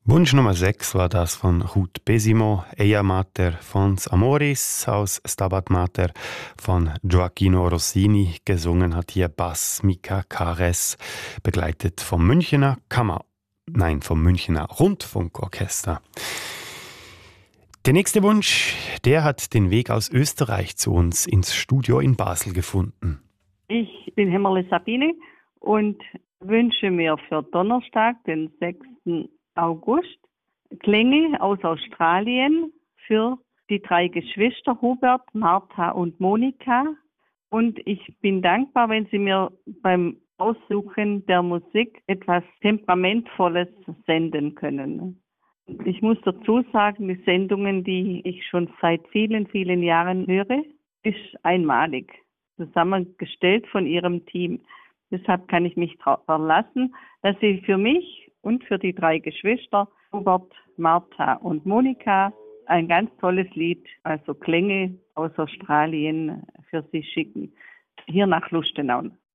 Wunsch Nummer 6 war das von Ruth Besimo, Eia Mater Fons Amoris aus Stabat Mater von Gioacchino Rossini. Gesungen hat hier Bass Mika Kares, begleitet vom vom Münchner Rundfunkorchester. Der nächste Wunsch, der hat den Weg aus Österreich zu uns ins Studio in Basel gefunden. Ich bin Hemmerle Sabine und wünsche mir für Donnerstag, den 6. August, Klänge aus Australien für die 3 Geschwister Hubert, Martha und Monika. Und ich bin dankbar, wenn Sie mir beim Aussuchen der Musik etwas Temperamentvolles senden können. Ich muss dazu sagen, die Sendungen, die ich schon seit vielen, vielen Jahren höre, ist einmalig, zusammengestellt von Ihrem Team. Deshalb kann ich mich verlassen, dass Sie für mich und für die 3 Geschwister, Hubert, Martha und Monika, ein ganz tolles Lied, also Klänge aus Australien, für Sie schicken. Hier nach Lustenau.